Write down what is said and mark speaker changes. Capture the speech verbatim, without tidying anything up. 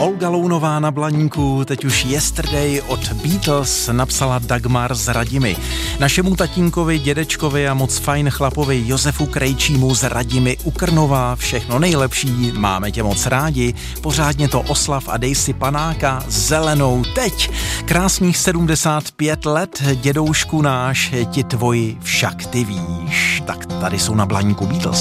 Speaker 1: Olga Lounová na Blaníku, teď už Yesterday od Beatles napsala Dagmar z Radimy. Našemu tatínkovi, dědečkovi a moc fajn chlapovi Josefu Krejčímu z Radimy u Krnova všechno nejlepší, máme tě moc rádi, pořádně to oslav a dej si panáka zelenou teď. Krásných sedmdesát pět let, dědoušku náš, ti tvoji však ty víš. Tak tady jsou na Blaníku Beatles.